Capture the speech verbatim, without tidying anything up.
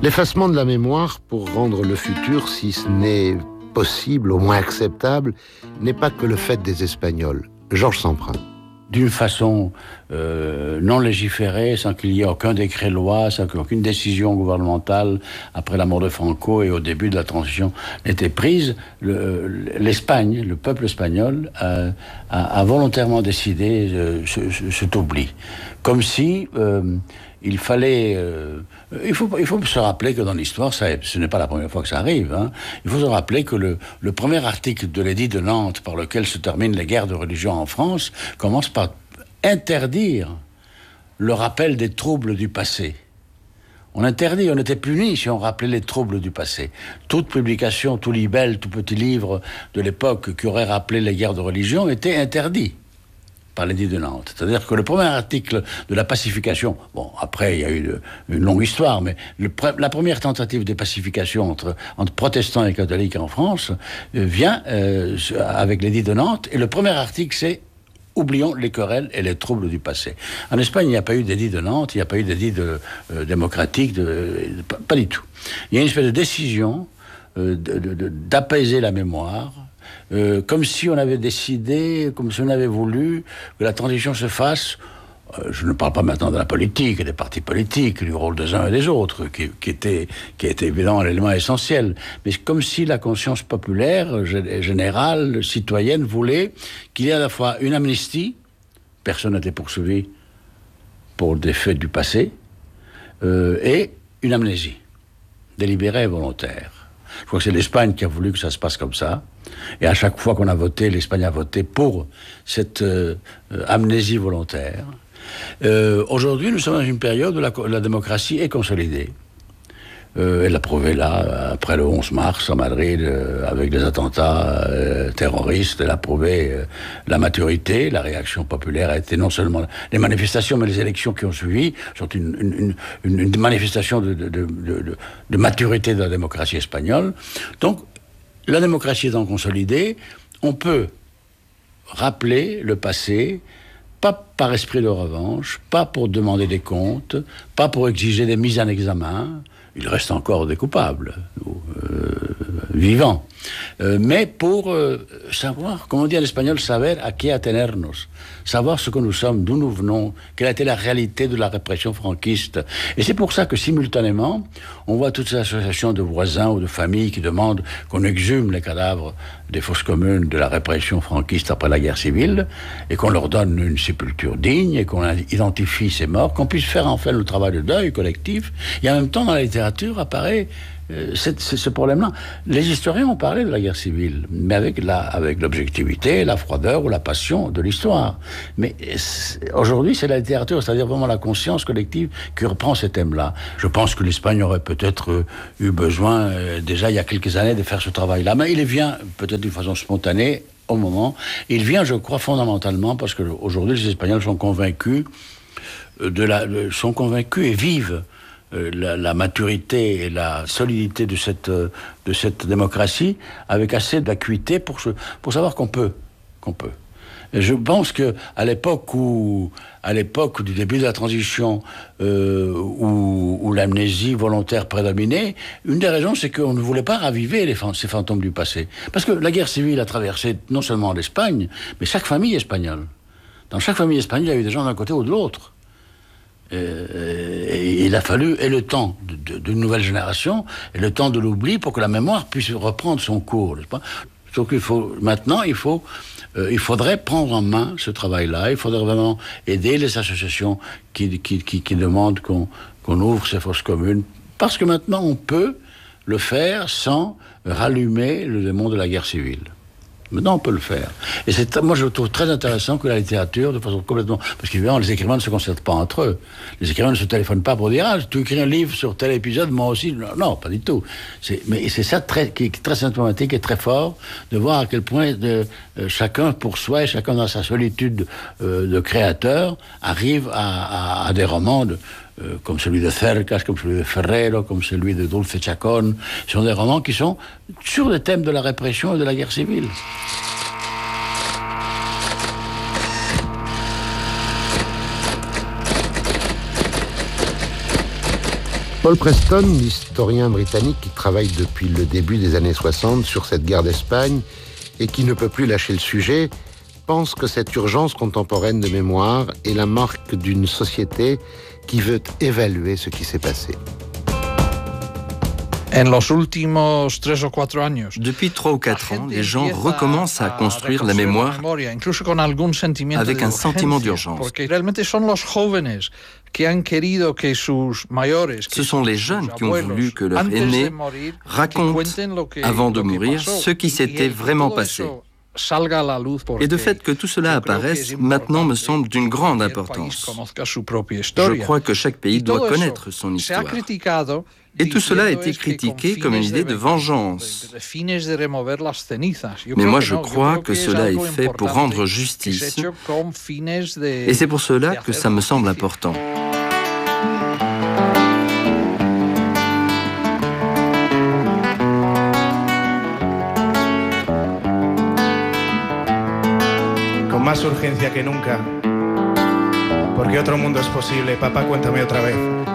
L'effacement de la mémoire pour rendre le futur, si ce n'est possible, au moins acceptable, n'est pas que le fait des Espagnols. Georges Semprin. D'une façon euh, non légiférée, sans qu'il y ait aucun décret-loi, sans qu'aucune décision gouvernementale, après la mort de Franco et au début de la transition, n'était prise, le, l'Espagne, le peuple espagnol, a, a, a volontairement décidé euh, ce, ce, cet oubli. Comme si euh, il fallait... Euh, il, faut, il faut se rappeler que dans l'histoire, ça, ce n'est pas la première fois que ça arrive, hein. Il faut se rappeler que le, le premier article de l'édit de Nantes, par lequel se terminent les guerres de religion en France, commence par interdire le rappel des troubles du passé. On interdit, on était puni si on rappelait les troubles du passé. Toute publication, tout libelle, tout petit livre de l'époque qui aurait rappelé les guerres de religion était interdit par l'édit de Nantes. C'est-à-dire que le premier article de la pacification, bon, après, il y a eu de, une longue histoire, mais le, la première tentative de pacification entre, entre protestants et catholiques en France euh, vient euh, avec l'édit de Nantes, et le premier article, c'est « Oublions les querelles et les troubles du passé ». En Espagne, il n'y a pas eu d'édit de Nantes, il n'y a pas eu d'édit de, euh, démocratique, de, de, pas, pas du tout. Il y a une espèce de décision euh, de, de, de, d'apaiser la mémoire, Euh, comme si on avait décidé, comme si on avait voulu que la transition se fasse. Euh, je ne parle pas maintenant de la politique et des partis politiques, du rôle des uns et des autres, qui, qui, était, qui était évidemment un élément essentiel, mais comme si la conscience populaire, générale, citoyenne, voulait qu'il y ait à la fois une amnistie, personne n'était poursuivi pour des faits du passé, euh, et une amnésie, délibérée et volontaire. Je crois que c'est l'Espagne qui a voulu que ça se passe comme ça. Et à chaque fois qu'on a voté, l'Espagne a voté pour cette euh, amnésie volontaire. Euh, aujourd'hui, nous sommes dans une période où la, la démocratie est consolidée. Euh, elle l'a prouvé là, après le onze mars, à Madrid, euh, avec les attentats euh, terroristes. Elle a prouvé euh, la maturité, la réaction populaire a été non seulement les manifestations, mais les élections qui ont suivi sont une, une, une, une manifestation de, de, de, de, de maturité de la démocratie espagnole. Donc, la démocratie étant consolidée, on peut rappeler le passé, pas par esprit de revanche, pas pour demander des comptes, pas pour exiger des mises en examen. Il reste encore des coupables, euh, vivants. Euh, mais pour euh, savoir, comme on dit en espagnol, saber a qué atenernos, savoir ce que nous sommes, d'où nous venons, quelle a été la réalité de la répression franquiste. Et c'est pour ça que simultanément, on voit toutes ces associations de voisins ou de familles qui demandent qu'on exhume les cadavres des fosses communes de la répression franquiste après la guerre civile, et qu'on leur donne une sépulture digne, et qu'on identifie ces morts, qu'on puisse faire enfin le travail de deuil collectif. Et en même temps, dans la littérature apparaît euh, c'est, c'est ce problème-là. Les historiens ont parlé de la guerre civile, mais avec, la, avec l'objectivité, la froideur ou la passion de l'histoire. Mais c'est, aujourd'hui, c'est la littérature, c'est-à-dire vraiment la conscience collective qui reprend ces thèmes-là. Je pense que l'Espagne aurait peut-être euh, eu besoin, euh, déjà il y a quelques années, de faire ce travail-là. Mais il vient peut-être d'une façon spontanée, au moment. Il vient, je crois, fondamentalement, parce qu'aujourd'hui, les Espagnols sont convaincus, de la, de, sont convaincus et vivent La, la maturité et la solidité de cette, de cette démocratie avec assez d'acuité pour, se, pour savoir qu'on peut. Qu'on peut. Et je pense qu'à l'époque où, à l'époque du début de la transition, euh, où, où l'amnésie volontaire prédominait, une des raisons, c'est qu'on ne voulait pas raviver les, ces fantômes du passé. Parce que la guerre civile a traversé non seulement l'Espagne, mais chaque famille espagnole. Dans chaque famille espagnole, il y a eu des gens d'un côté ou de l'autre. Et il a fallu, et le temps de, de, d'une nouvelle génération, et le temps de l'oubli pour que la mémoire puisse reprendre son cours, n'est-ce pas ? Donc il faut, maintenant, il, faut, euh, il faudrait prendre en main ce travail-là, il faudrait vraiment aider les associations qui, qui, qui, qui demandent qu'on, qu'on ouvre ces fosses communes, parce que maintenant on peut le faire sans rallumer le démon de la guerre civile. Maintenant, on peut le faire. Et c'est, moi, je trouve très intéressant que la littérature, de façon complètement... Parce qu'évidemment, les écrivains ne se concertent pas entre eux. Les écrivains ne se téléphonent pas pour dire « Ah, tu écris un livre sur tel épisode, moi aussi. » Non, pas du tout. C'est, mais c'est ça très, qui est très symptomatique et très fort, de voir à quel point de, euh, chacun pour soi, et chacun dans sa solitude euh, de créateur, arrive à, à, à des romans de... Euh, comme celui de Cercas, comme celui de Ferrero, comme celui de Dulce Chacón. Ce sont des romans qui sont sur les thèmes de la répression et de la guerre civile. Paul Preston, historien britannique qui travaille depuis le début des années soixante sur cette guerre d'Espagne et qui ne peut plus lâcher le sujet, pense que cette urgence contemporaine de mémoire est la marque d'une société qui veut évaluer ce qui s'est passé. Depuis trois ou quatre ans, les gens recommencent à construire la mémoire avec un sentiment d'urgence. Ce sont les jeunes qui ont voulu que leurs aînés racontent, avant de mourir, ce qui s'était vraiment passé. Et de fait que tout cela apparaisse, maintenant me semble d'une grande importance. Je crois que chaque pays doit connaître son histoire. Et tout cela a été critiqué comme une idée de vengeance. Mais moi je crois que cela est fait pour rendre justice. Et c'est pour cela que ça me semble important. Con más urgencia que nunca, porque otro mundo es posible. Papá, cuéntame otra vez.